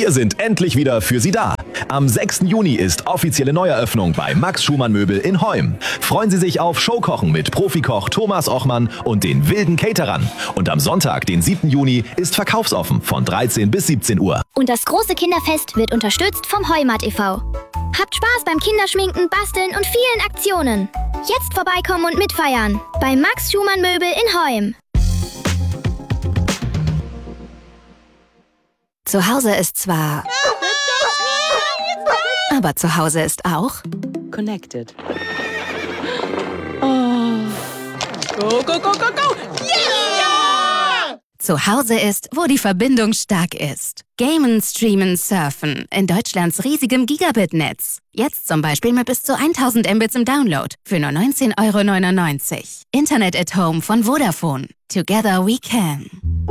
Wir sind endlich wieder für Sie da. Am 6. Juni ist offizielle Neueröffnung bei Max Schumann Möbel in Heum. Freuen Sie sich auf Showkochen mit Profikoch Thomas Ochmann und den wilden Caterern. Und am Sonntag, den 7. Juni, ist verkaufsoffen von 13 bis 17 Uhr. Und das große Kinderfest wird unterstützt vom Heumat e.V. Habt Spaß beim Kinderschminken, Basteln und vielen Aktionen. Jetzt vorbeikommen und mitfeiern bei Max Schumann Möbel in Heum. Zu Hause ist zwar... Aber zu Hause ist auch... Connected. Oh. Go, go, go, go, go! Yeah! Zu Hause ist, wo die Verbindung stark ist. Gamen, streamen, surfen. In Deutschlands riesigem Gigabit-Netz. Jetzt zum Beispiel mit bis zu 1000 Mbits im Download. Für nur 19,99 €. Internet at Home von Vodafone. Together we can.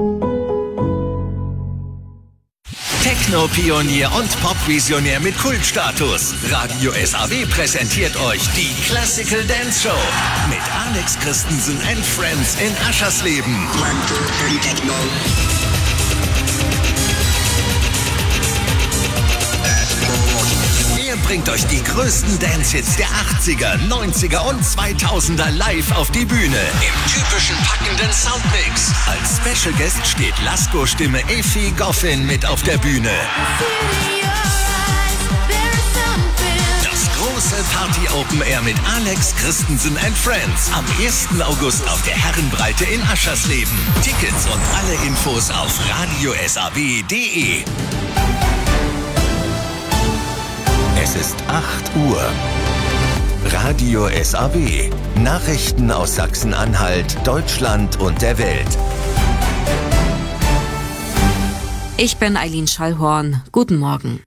Techno-Pionier und Pop-Visionär mit Kultstatus. Radio SAW präsentiert euch die Classical Dance Show mit Alex Christensen and Friends in Aschersleben. Er bringt euch die größten Dance-Hits der 80er, 90er und 2000er live auf die Bühne. Im typischen packenden Soundmix. Als Special Guest steht Lasko-Stimme Effi Goffin mit auf der Bühne. Das große Party-Open Air mit Alex Christensen and Friends. Am 1. August auf der Herrenbreite in Aschersleben. Tickets und alle Infos auf radiosaw.de. Es ist 8 Uhr. Radio SAW. Nachrichten aus Sachsen-Anhalt, Deutschland und der Welt. Ich bin Eileen Schallhorn. Guten Morgen.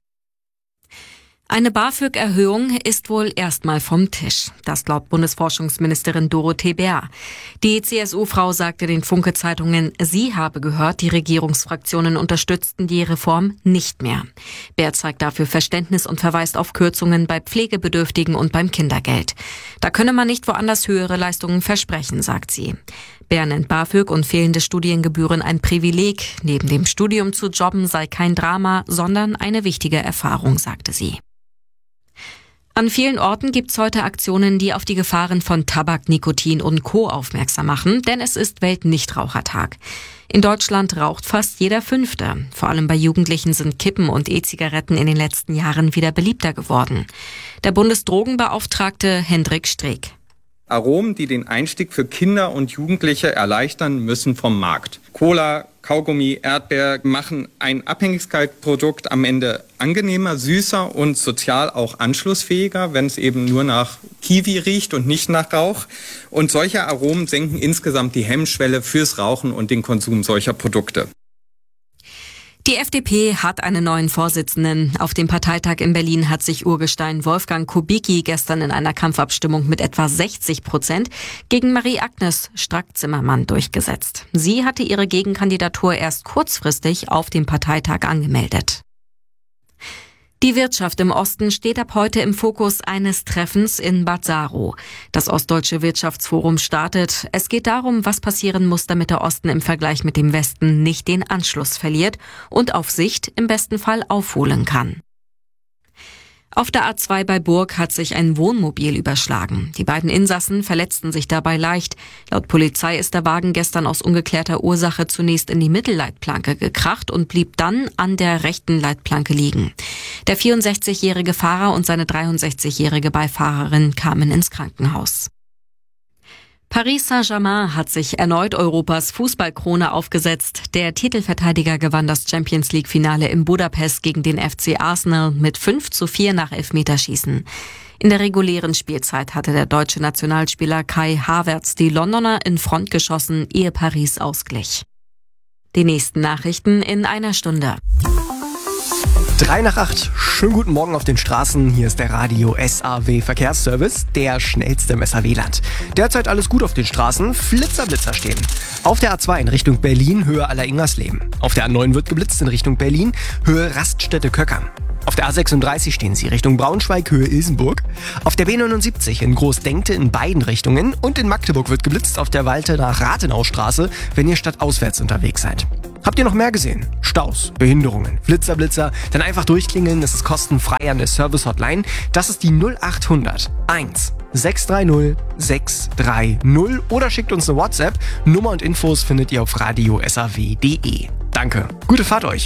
Eine BAföG-Erhöhung ist wohl erstmal vom Tisch. Das glaubt Bundesforschungsministerin Dorothee Bär. Die CSU-Frau sagte den Funke-Zeitungen, sie habe gehört, die Regierungsfraktionen unterstützten die Reform nicht mehr. Bär zeigt dafür Verständnis und verweist auf Kürzungen bei Pflegebedürftigen und beim Kindergeld. Da könne man nicht woanders höhere Leistungen versprechen, sagt sie. Bär nennt BAföG und fehlende Studiengebühren ein Privileg. Neben dem Studium zu jobben sei kein Drama, sondern eine wichtige Erfahrung, sagte sie. An vielen Orten gibt's heute Aktionen, die auf die Gefahren von Tabak, Nikotin und Co. aufmerksam machen, denn es ist Weltnichtrauchertag. In Deutschland raucht fast jeder Fünfte. Vor allem bei Jugendlichen sind Kippen und E-Zigaretten in den letzten Jahren wieder beliebter geworden. Der Bundesdrogenbeauftragte Hendrik Streeck. Aromen, die den Einstieg für Kinder und Jugendliche erleichtern, müssen vom Markt. Cola, Kaugummi, Erdbeer machen ein Abhängigkeitsprodukt am Ende angenehmer, süßer und sozial auch anschlussfähiger, wenn es eben nur nach Kiwi riecht und nicht nach Rauch. Und solche Aromen senken insgesamt die Hemmschwelle fürs Rauchen und den Konsum solcher Produkte. Die FDP hat einen neuen Vorsitzenden. Auf dem Parteitag in Berlin hat sich Urgestein Wolfgang Kubicki gestern in einer Kampfabstimmung mit etwa 60% gegen Marie-Agnes Strack-Zimmermann durchgesetzt. Sie hatte ihre Gegenkandidatur erst kurzfristig auf dem Parteitag angemeldet. Die Wirtschaft im Osten steht ab heute im Fokus eines Treffens in Bad Saro. Das Ostdeutsche Wirtschaftsforum startet. Es geht darum, was passieren muss, damit der Osten im Vergleich mit dem Westen nicht den Anschluss verliert und auf Sicht im besten Fall aufholen kann. Auf der A2 bei Burg hat sich ein Wohnmobil überschlagen. Die beiden Insassen verletzten sich dabei leicht. Laut Polizei ist der Wagen gestern aus ungeklärter Ursache zunächst in die Mittelleitplanke gekracht und blieb dann an der rechten Leitplanke liegen. Der 64-jährige Fahrer und seine 63-jährige Beifahrerin kamen ins Krankenhaus. Paris Saint-Germain hat sich erneut Europas Fußballkrone aufgesetzt. Der Titelverteidiger gewann das Champions-League-Finale in Budapest gegen den FC Arsenal mit 5:4 nach Elfmeterschießen. In der regulären Spielzeit hatte der deutsche Nationalspieler Kai Havertz die Londoner in Front geschossen, ehe Paris ausglich. Die nächsten Nachrichten in einer Stunde. 7:03. Schönen guten Morgen auf den Straßen. Hier ist der Radio SAW Verkehrsservice, der schnellste im SAW-Land. Derzeit alles gut auf den Straßen. Blitzer stehen. Auf der A2 in Richtung Berlin, Höhe Aller-Ingersleben. Auf der A9 wird geblitzt in Richtung Berlin, Höhe Raststätte-Köckern. Auf der A36 stehen Sie Richtung Braunschweig, Höhe Ilsenburg. Auf der B79 in Großdenkte in beiden Richtungen. Und in Magdeburg wird geblitzt auf der Waltener-Rathenau-Straße, wenn ihr stadtauswärts unterwegs seid. Habt ihr noch mehr gesehen? Staus, Behinderungen, Flitzer, dann einfach durchklingeln, das ist kostenfrei an der Service-Hotline. Das ist die 0800 1 630 630 oder schickt uns eine WhatsApp. Nummer und Infos findet ihr auf radiosaw.de. Danke, gute Fahrt euch.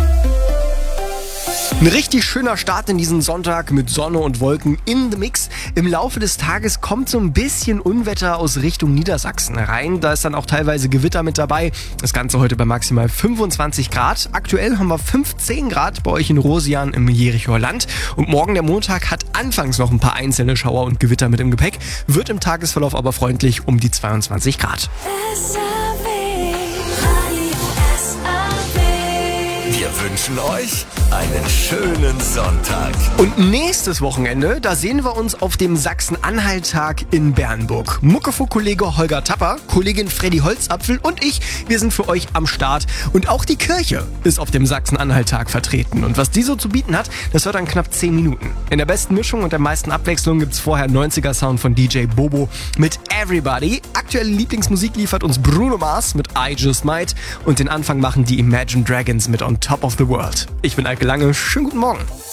Ein richtig schöner Start in diesen Sonntag mit Sonne und Wolken in the Mix. Im Laufe des Tages kommt so ein bisschen Unwetter aus Richtung Niedersachsen rein. Da ist dann auch teilweise Gewitter mit dabei. Das Ganze heute bei maximal 25 Grad. Aktuell haben wir 15 Grad bei euch in Rosian im Jerichoer Land. Und morgen, der Montag, hat anfangs noch ein paar einzelne Schauer und Gewitter mit im Gepäck. Wird im Tagesverlauf aber freundlich um die 22 Grad. Wir wünschen euch einen schönen Sonntag. Und nächstes Wochenende, da sehen wir uns auf dem Sachsen-Anhalt-Tag in Bernburg. Muckefuck-Kollege Holger Tapper, Kollegin Freddy Holzapfel und ich, wir sind für euch am Start. Und auch die Kirche ist auf dem Sachsen-Anhalt-Tag vertreten. Und was die so zu bieten hat, das hört dann knapp 10 Minuten. In der besten Mischung und der meisten Abwechslung gibt's vorher 90er-Sound von DJ Bobo mit Everybody. Aktuelle Lieblingsmusik liefert uns Bruno Mars mit I Just Might. Und den Anfang machen die Imagine Dragons mit On Top of the World. Ich bin Alke Lange, schönen guten Morgen.